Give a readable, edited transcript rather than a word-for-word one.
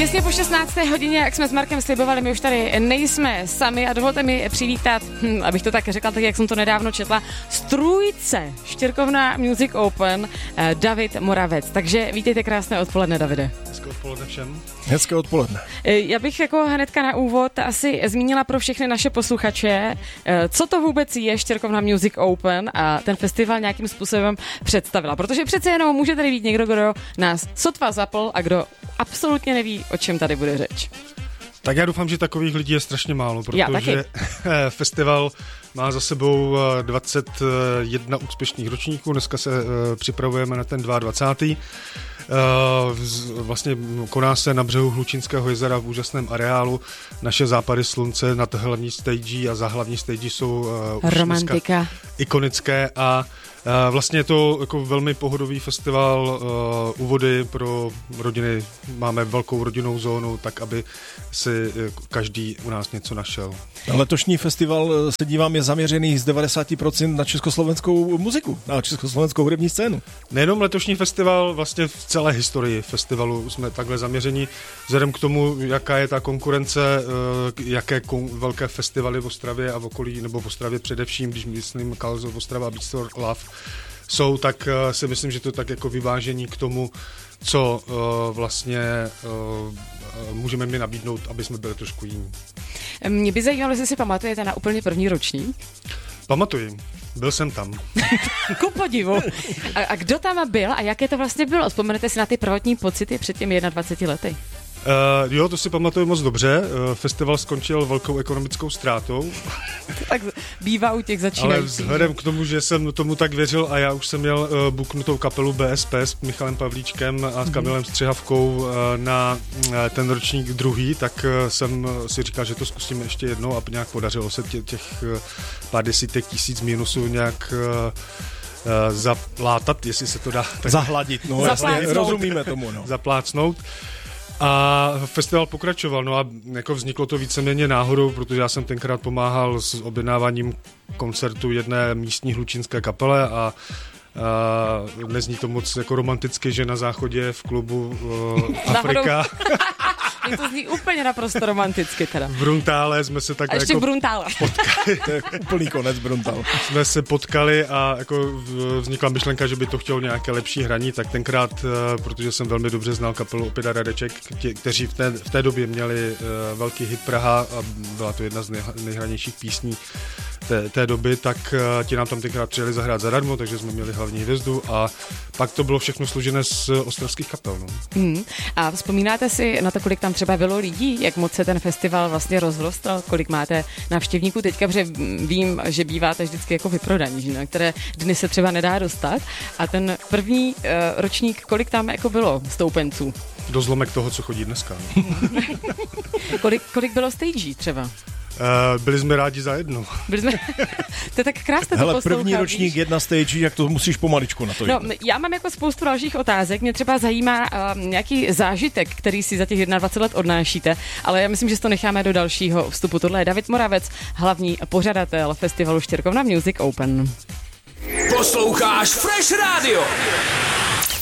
Těsně po 16. hodině, jak jsme s Markem slibovali, my už tady nejsme sami a dovolte mi přivítat, abych to tak řekla, tak jak jsem to nedávno četla, strůjce Štěrkovna Music Open, David Moravec. Takže vítejte, krásné odpoledne, Davide. Hezké odpoledne všem. Hezké odpoledne. Já bych jako hnedka na úvod asi zmínila pro všechny naše posluchače, co to vůbec je Štěrkovna Music Open a ten festival nějakým způsobem představila. Protože přece jenom může tady být někdo, kdo nás sotva zapl a kdo absolutně neví, o čem tady bude řeč. Tak já doufám, že takových lidí je strašně málo, protože festival má za sebou 21 úspěšných ročníků, dneska se připravujeme na ten 22. Vlastně koná se na břehu Hlučínského jezera v úžasném areálu. Naše západy slunce nad hlavní stage a za hlavní stage jsou romantika ikonické a vlastně je to jako velmi pohodový festival u vody pro rodiny. Máme velkou rodinnou zónu, tak aby si každý u nás něco našel. Letošní festival, se dívám, je zaměřený z 90% na československou muziku, na československou hudební scénu. Nejenom letošní festival, vlastně v celé historii festivalu jsme takhle zaměření. Vzhledem k tomu, jaká je ta konkurence, jaké velké festivaly v Ostravě a v okolí, nebo v Ostravě především, když myslím Kalzov, Ostrava, Beach for Love, jsou, tak si myslím, že to tak jako vyvážení k tomu, co vlastně můžeme mi nabídnout, aby jsme byli trošku jiní. Mě by zajímalo, jestli si pamatujete na úplně první ročník? Pamatuji, byl jsem tam. Ku podivu. A kdo tam byl a jaké to vlastně bylo? Vzpomenete si na ty prvotní pocity před těmi 21 lety? Jo, to si pamatuju moc dobře. Festival skončil velkou ekonomickou ztrátou. Tak bývá u těch začínajících. Ale vzhledem k tomu, že jsem tomu tak věřil a já už jsem měl buknutou kapelu BSP s Michalem Pavlíčkem a s Kamilem Střihavkou na ten ročník druhý, tak jsem si říkal, že to zkusíme ještě jednou a nějak podařilo se těch pár desítek tisíc minusů nějak zaplátat, jestli se to dá. Tak Zahladit, no jasně, rozumíme tomu. No. Zaplácnout. A festival pokračoval, no a jako vzniklo to víceméně náhodou, protože já jsem tenkrát pomáhal s objednáváním koncertu jedné místní hlučínské kapele a nezní to moc jako romanticky, že na záchodě v klubu Afrika. Mně to zní úplně naprosto romanticky teda. V Bruntále jsme se tak a ještě jako Bruntále. Potkali. To je úplný konec Bruntál. Jsme se potkali a jako vznikla myšlenka, že by to chtělo nějaké lepší hraní, tak tenkrát, protože jsem velmi dobře znal kapelu Opět Radeček, kteří v té době měli velký hit Praha a byla to jedna z nejhranějších písní té doby, tak ti nám tam tenkrát přijeli zahrát zadarmo, takže jsme měli hlavní hvězdu a pak to bylo všechno složené z ostravských kapel. No. A vzpomínáte si na to, kolik tam třeba bylo lidí, jak moc se ten festival vlastně rozrostl, kolik máte návštěvníků teďka, protože vím, že býváte vždycky jako vyprodaní, že na které dny se třeba nedá dostat a ten první ročník, kolik tam jako bylo stoupenců? Do zlomek toho, co chodí dneska. kolik bylo stagí třeba? Byli jsme rádi za jedno. To je tak krásné. Hele, první ročník, jedna stage, jak to musíš pomaličku na to jít. No, já mám jako spoustu dalších otázek. Mě třeba zajímá nějaký zážitek, který si za těch 21 let odnášíte, ale já myslím, že to necháme do dalšího vstupu. Tohle je David Moravec, hlavní pořadatel festivalu Štěrkovna Music Open. Posloucháš Fresh Radio.